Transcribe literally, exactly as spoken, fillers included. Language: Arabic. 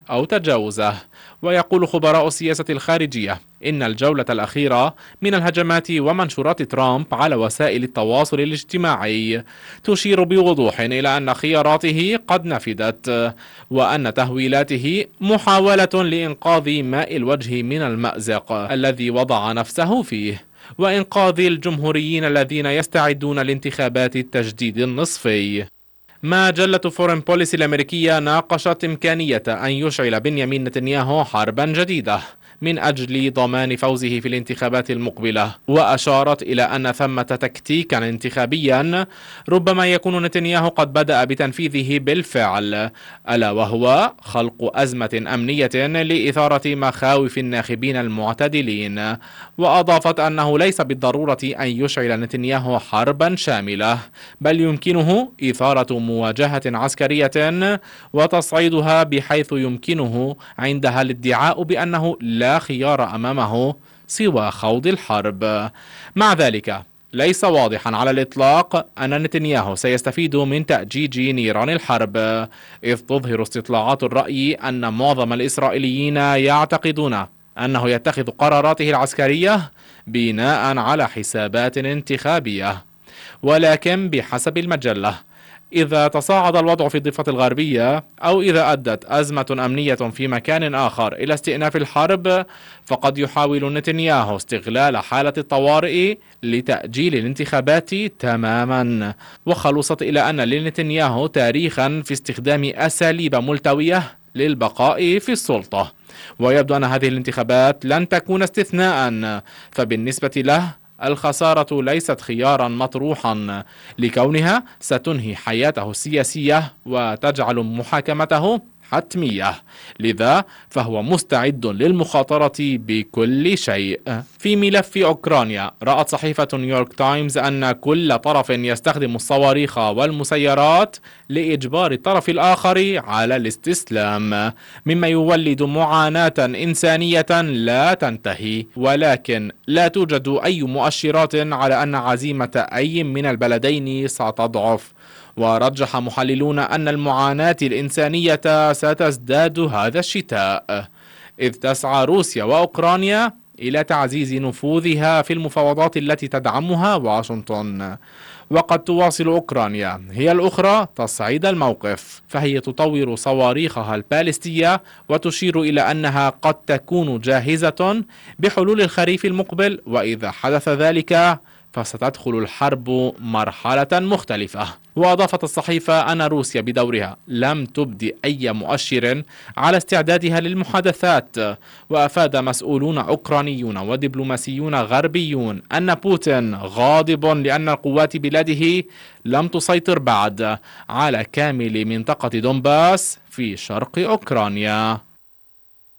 أو تجاوزه. ويقول خبراء السياسة الخارجية إن الجولة الأخيرة من الهجمات ومنشورات ترامب على وسائل التواصل الاجتماعي تشير بوضوح إلى أن خياراته قد نفدت، وأن تهويلاته محاولة لإنقاذ ماء الوجه من المأزق الذي وضع نفسه فيه، وإنقاذ الجمهوريين الذين يستعدون لانتخابات التجديد النصفي. مجلة فورين بوليسي الأمريكية ناقشت إمكانية أن يشعل بنيامين نتنياهو حربا جديدة من أجل ضمان فوزه في الانتخابات المقبلة، وأشارت إلى أن ثمة تكتيكا انتخابيا ربما يكون نتنياهو قد بدأ بتنفيذه بالفعل، ألا وهو خلق أزمة أمنية لإثارة مخاوف الناخبين المعتدلين. وأضافت أنه ليس بالضرورة أن يشعل نتنياهو حربا شاملة، بل يمكنه إثارة مواجهة عسكرية وتصعيدها بحيث يمكنه عندها الادعاء بأنه لا خيار أمامه سوى خوض الحرب. مع ذلك ليس واضحا على الإطلاق أن نتنياهو سيستفيد من تأجيج نيران الحرب، إذ تظهر استطلاعات الرأي أن معظم الإسرائيليين يعتقدون أنه يتخذ قراراته العسكرية بناء على حسابات انتخابية. ولكن بحسب المجلة، إذا تصاعد الوضع في الضفة الغربية أو إذا أدت أزمة أمنية في مكان آخر إلى استئناف الحرب، فقد يحاول نتنياهو استغلال حالة الطوارئ لتأجيل الانتخابات تماما. وخلصت إلى أن لنتنياهو تاريخا في استخدام أساليب ملتوية للبقاء في السلطة، ويبدو أن هذه الانتخابات لن تكون استثناء، فبالنسبة له الخسارة ليست خيارا مطروحا، لكونها ستنهي حياته السياسية وتجعل محاكمته حتمية، لذا فهو مستعد للمخاطرة بكل شيء. في ملف أوكرانيا، رأت صحيفة نيويورك تايمز أن كل طرف يستخدم الصواريخ والمسيرات لإجبار الطرف الآخر على الاستسلام، مما يولد معاناة إنسانية لا تنتهي. ولكن لا توجد أي مؤشرات على أن عزيمة أي من البلدين ستضعف، ورجح محللون أن المعاناة الإنسانية ستزداد هذا الشتاء، إذ تسعى روسيا وأوكرانيا إلى تعزيز نفوذها في المفاوضات التي تدعمها واشنطن. وقد تواصل أوكرانيا هي الأخرى تصعيد الموقف، فهي تطور صواريخها البالستية وتشير إلى أنها قد تكون جاهزة بحلول الخريف المقبل، وإذا حدث ذلك فستدخل الحرب مرحلة مختلفة. وأضافت الصحيفة أن روسيا بدورها لم تبدي أي مؤشر على استعدادها للمحادثات، وأفاد مسؤولون أوكرانيون ودبلوماسيون غربيون أن بوتين غاضب لأن قوات بلاده لم تسيطر بعد على كامل منطقة دونباس في شرق أوكرانيا.